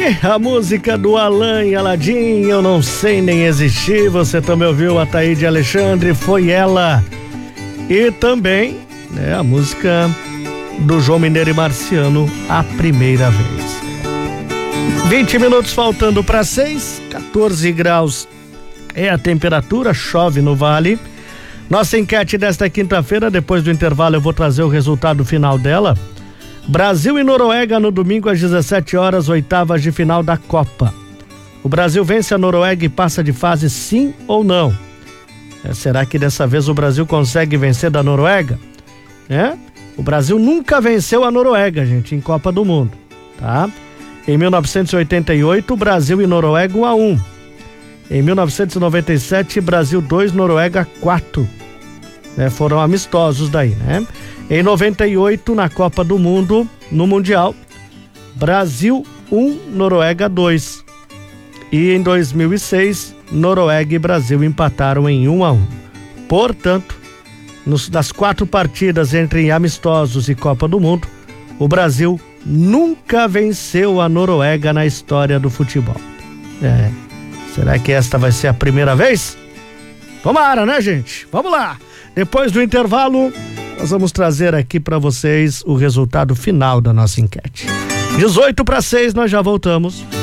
A música do Alan e Aladim, Eu Não Sei Nem Existir. Você também ouviu a Taíde Alexandre, Foi Ela. E também, né, a música do João Mineiro e Marciano, A Primeira Vez. 20 minutos faltando para 6, 14 graus é a temperatura, chove no Vale. Nossa enquete desta quinta-feira, depois do intervalo eu vou trazer o resultado final dela. Brasil e Noruega no domingo às 17 horas, oitavas de final da Copa. O Brasil vence a Noruega e passa de fase, sim ou não? Será que dessa vez o Brasil consegue vencer da Noruega? O Brasil nunca venceu a Noruega, gente, em Copa do Mundo, tá? Em 1988, Brasil e Noruega 1-1. Em 1997, Brasil 2, Noruega 4. Foram amistosos daí, né? Em 98, na Copa do Mundo, no Mundial, Brasil 1, Noruega 2. E em 2006, Noruega e Brasil empataram em 1-1. Portanto, das 4 partidas entre amistosos e Copa do Mundo, o Brasil nunca venceu a Noruega na história do futebol. Será que esta vai ser a primeira vez? Tomara, né, gente? Vamos lá! Depois do intervalo, nós vamos trazer aqui para vocês o resultado final da nossa enquete. 18 para 6, nós já voltamos.